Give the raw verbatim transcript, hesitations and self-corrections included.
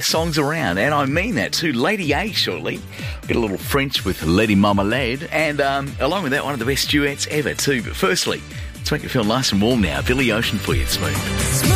songs around, and I mean that too. Lady A shortly. Get a little French with Lady Marmalade, and um, along with that, one of the best duets ever too. But firstly, let's make it feel nice and warm now. Billy Ocean for you, Smooth.